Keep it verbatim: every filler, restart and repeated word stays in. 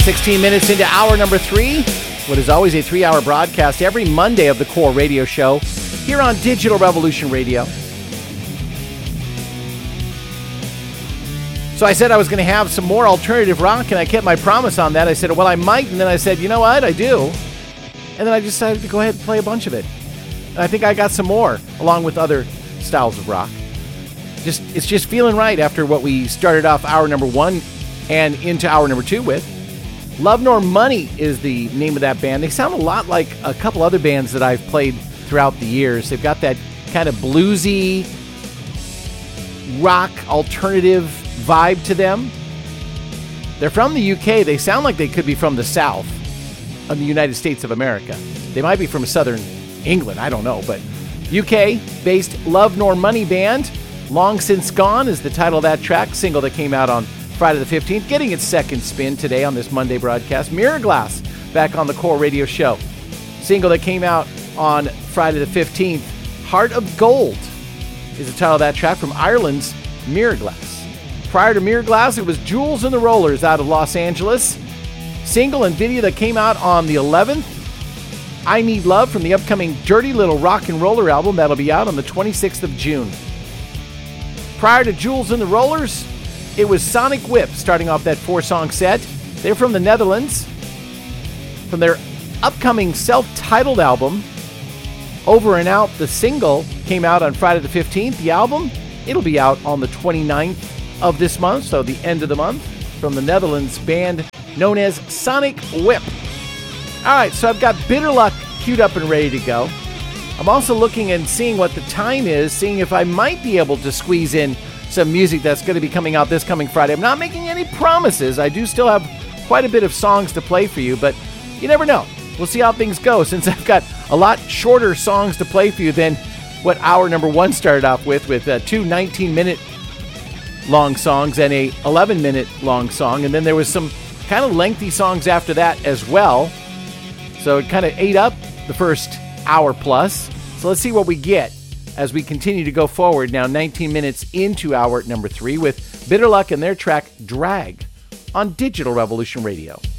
sixteen minutes into hour number three. What is always a three-hour broadcast every Monday of the Core Radio Show here on Digital Revolution Radio. So I said I was going to have some more alternative rock, and I kept my promise on that. I said, well, I might, and then I said, you know what, I do. And then I decided to go ahead and play a bunch of it. And I think I got some more, along with other styles of rock. Just It's just feeling right after what we started off hour number one and into hour number two with. Love Nor Money is the name of that band. They sound a lot like a couple other bands that I've played throughout the years. They've got that kind of bluesy, rock, alternative vibe to them. They're from the U K. They sound like they could be from the South of the United States of America. They might be from southern England. I don't know. But U K-based Love Nor Money band. Long Since Gone is the title of that track, single that came out on Friday the fifteenth, getting its second spin today on this Monday broadcast. Mirror Glass, back on the Core Radio Show. Single that came out on Friday the fifteenth, Heart of Gold is the title of that track from Ireland's Mirror Glass. Prior to Mirror Glass, it was Jules and the Rollers out of Los Angeles. Single and video that came out on the eleventh, I Need Love from the upcoming Dirty Little Rock and Roller album that'll be out on the twenty-sixth of June. Prior to Jules and the Rollers, it was Sonic Whip starting off that four-song set. They're from the Netherlands. From their upcoming self-titled album, Over and Out, the single came out on Friday the fifteenth. The album, it'll be out on the twenty-ninth of this month, so the end of the month, from the Netherlands band known as Sonic Whip. All right, so I've got Bitter Luck queued up and ready to go. I'm also looking and seeing what the time is, seeing if I might be able to squeeze in some music that's going to be coming out this coming Friday. I'm not making any promises. I do still have quite a bit of songs to play for you, but you never know. We'll see how things go, since I've got a lot shorter songs to play for you than what hour number one started off with, with uh, two nineteen-minute long songs and a eleven-minute long song, and then there was some kind of lengthy songs after that as well. So it kind of ate up the first hour plus. So let's see what we get as we continue to go forward now, nineteen minutes into hour number three with Bitter Luck and their track Drag on Digital Revolution Radio.